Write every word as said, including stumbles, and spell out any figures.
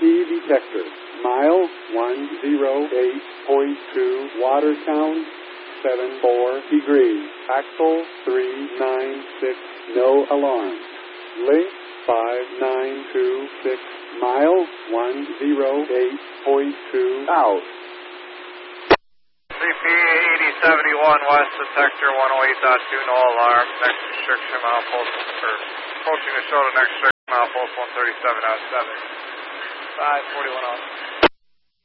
C detector. Mile one oh eight point two, water sound seven four degrees. Axle three nine six, no alarm. Link five nine two six, mile one oh eight point two out. C P eighty seventy-one West detector one oh eight point two, no alarm. Next restriction mile post, or approaching the shoulder, next restriction mile post one thirty-seven point seven. five forty-one off.